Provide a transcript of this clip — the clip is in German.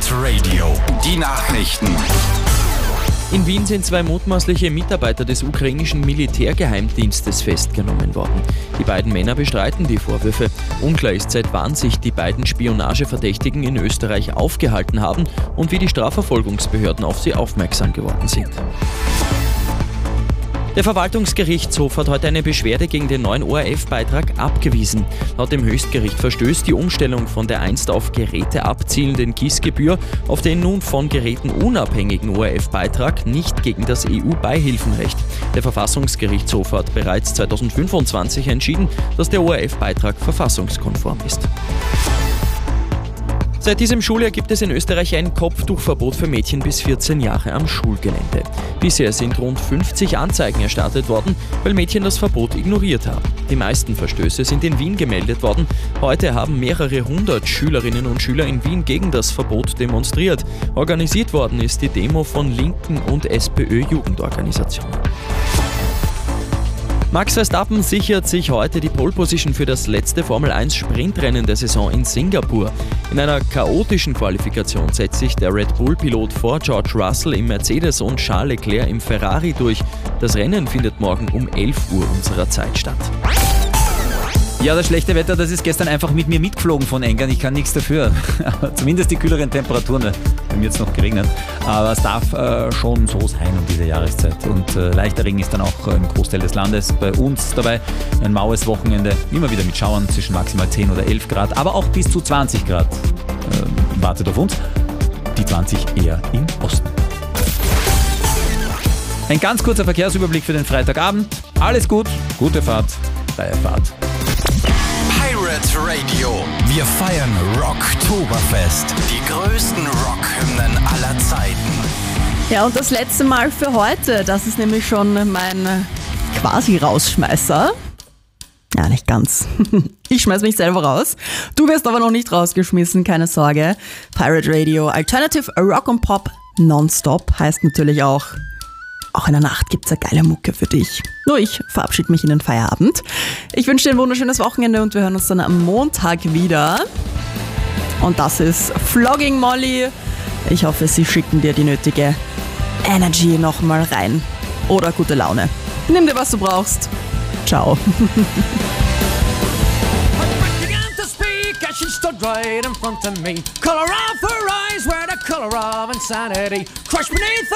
Pirate Radio, die Nachrichten. In Wien sind 2 mutmaßliche Mitarbeiter des ukrainischen Militärgeheimdienstes festgenommen worden. Die beiden Männer bestreiten die Vorwürfe. Unklar ist, seit wann sich die beiden Spionageverdächtigen in Österreich aufgehalten haben und wie die Strafverfolgungsbehörden auf sie aufmerksam geworden sind. Der Verwaltungsgerichtshof hat heute eine Beschwerde gegen den neuen ORF-Beitrag abgewiesen. Laut dem Höchstgericht verstößt die Umstellung von der einst auf Geräte abzielenden KISS-Gebühr auf den nun von Geräten unabhängigen ORF-Beitrag nicht gegen das EU-Beihilfenrecht. Der Verfassungsgerichtshof hat bereits 2025 entschieden, dass der ORF-Beitrag verfassungskonform ist. Seit diesem Schuljahr gibt es in Österreich ein Kopftuchverbot für Mädchen bis 14 Jahre am Schulgelände. Bisher sind rund 50 Anzeigen erstattet worden, weil Mädchen das Verbot ignoriert haben. Die meisten Verstöße sind in Wien gemeldet worden. Heute haben mehrere 100 Schülerinnen und Schüler in Wien gegen das Verbot demonstriert. Organisiert worden ist die Demo von linken und SPÖ-Jugendorganisationen. Max Verstappen sichert sich heute die Pole-Position für das letzte Formel-1-Sprintrennen der Saison in Singapur. In einer chaotischen Qualifikation setzt sich der Red Bull-Pilot vor George Russell im Mercedes und Charles Leclerc im Ferrari durch. Das Rennen findet morgen um 11 Uhr unserer Zeit statt. Ja, das schlechte Wetter, das ist gestern einfach mit mir mitgeflogen von Engern. Ich kann nichts dafür. Zumindest die kühleren Temperaturen. Bei mir jetzt noch geregnet. Aber es darf schon so sein um diese Jahreszeit. Und leichter Regen ist dann auch im Großteil des Landes. Bei uns dabei ein maues Wochenende. Immer wieder mit Schauern zwischen maximal 10 oder 11 Grad. Aber auch bis zu 20 Grad wartet auf uns. Die 20 eher im Osten. Ein ganz kurzer Verkehrsüberblick für den Freitagabend. Alles gut, gute Fahrt, freie Fahrt. Pirate Radio. Wir feiern Rocktoberfest. Die größten Rockhymnen aller Zeiten. Ja, und das letzte Mal für heute. Das ist nämlich schon mein quasi Rausschmeißer. Ja, nicht ganz. Ich schmeiß mich selber raus. Du wirst aber noch nicht rausgeschmissen, keine Sorge. Pirate Radio, Alternative Rock und Pop Nonstop heißt natürlich auch in der Nacht gibt's eine geile Mucke für dich. Nur ich verabschiede mich in den Feierabend. Ich wünsche dir ein wunderschönes Wochenende und wir hören uns dann am Montag wieder. Und das ist Flogging Molly. Ich hoffe, sie schicken dir die nötige Energy nochmal rein. Oder gute Laune. Nimm dir, was du brauchst. Ciao. She stood right in front of me. Color of her eyes were the color of insanity. Crushed beneath